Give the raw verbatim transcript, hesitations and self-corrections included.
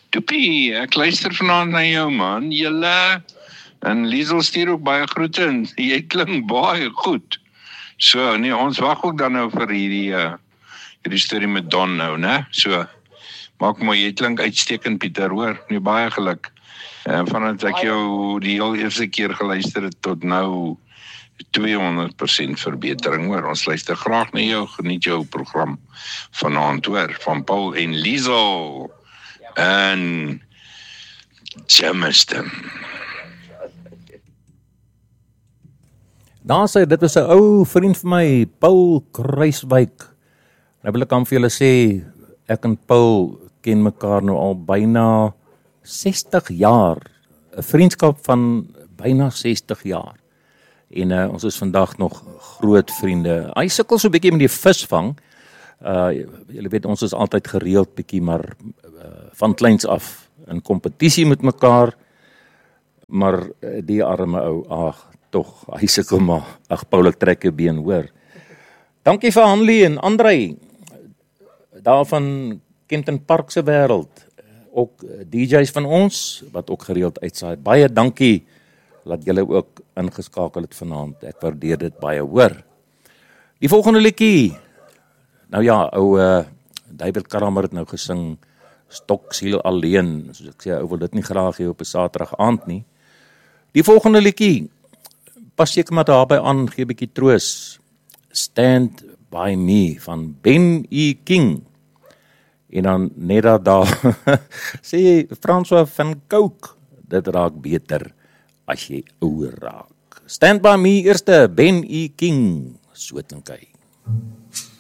Toepie, ek luister vanaand na jou man, julle, en Liesel stuur ook baie groete, en jy klink baie goed. So, nee, ons wag ook dan nou vir hierdie, uh, hierdie storie met Don nou, né? So, maak maar, jy klink uitstekend, Pieter, hoor, nee, baie geluk. En vandat ek jou die heel eerste keer geluister het tot nou, tweehonderd persent verbetering, hoor. Ons luister graag na jou, geniet jou program vanaand, hoor, van Paul en Liesel en Jamestown. Daar sê, dit was 'n ou vriend van my, Paul Kruiswyk. Nou wil ek aan vir julle sê, ek en Paul ken mekaar nou al byna sestig jaar. 'n Vriendskap van byna sestig jaar. En uh, ons is vandag nog groot vriende. Hy sukkel so 'n bietjie met die visvang. Uh, julle weet, ons is altyd gereeld bietjie, maar uh, van kleins af in kompetisie met mekaar. Maar uh, die arme ou, ag, tog, hy sukkel maar. Ag, Paul, ek trek 'n been, hoor. Dankie vir Hanlie en Andrei, daar van Kenton Park se wêreld. Ook D J's van ons, wat ook gereeld uitsaai. Baie dankie, dat julle ook ingeskakel het vanaand. Ek waardeer dit baie, hoor. Die volgende liedjie, nou ja, ou uh, David Kramer het nou gesing, Stoksiel alleen, soos ek sê, ou wil dit nie graag hê op 'n Saterdag aand nie. Die volgende liedjie, pas seker maar daarby aan, gee 'n bietjie troos, Stand By Me, van Ben E. King. En dan net daar, daar sê François van Cooke, dit raak beter as jy ouer raak. Stand By Me, eerste Ben E. King, so klink hy.